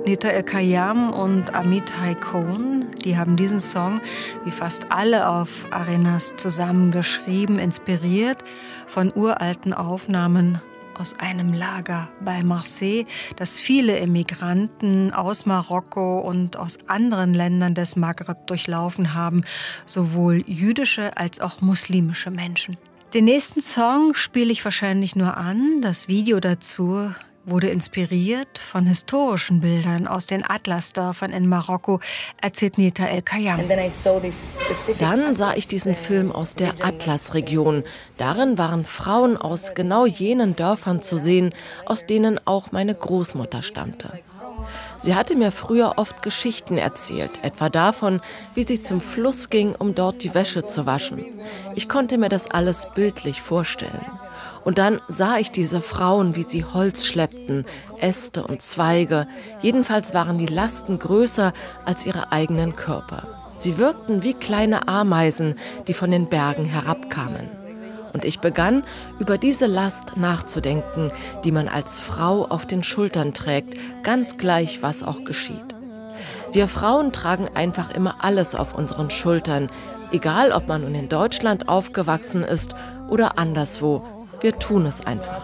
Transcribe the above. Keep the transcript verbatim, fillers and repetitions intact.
Neta El-Kayam und Amitai Cohen, die haben diesen Song, wie fast alle auf Arenas zusammengeschrieben, inspiriert von uralten Aufnahmen aus einem Lager bei Marseille, das viele Emigranten aus Marokko und aus anderen Ländern des Maghreb durchlaufen haben, sowohl jüdische als auch muslimische Menschen. Den nächsten Song spiele ich wahrscheinlich nur an. Das Video dazu wurde inspiriert von historischen Bildern aus den Atlasdörfern in Marokko, erzählt Neta El-Kayam. Dann sah ich diesen Film aus der Atlasregion. Darin waren Frauen aus genau jenen Dörfern zu sehen, aus denen auch meine Großmutter stammte. Sie hatte mir früher oft Geschichten erzählt, etwa davon, wie sie zum Fluss ging, um dort die Wäsche zu waschen. Ich konnte mir das alles bildlich vorstellen. Und dann sah ich diese Frauen, wie sie Holz schleppten, Äste und Zweige. Jedenfalls waren die Lasten größer als ihre eigenen Körper. Sie wirkten wie kleine Ameisen, die von den Bergen herabkamen. Und ich begann, über diese Last nachzudenken, die man als Frau auf den Schultern trägt, ganz gleich, was auch geschieht. Wir Frauen tragen einfach immer alles auf unseren Schultern, egal ob man nun in Deutschland aufgewachsen ist oder anderswo. Wir tun es einfach.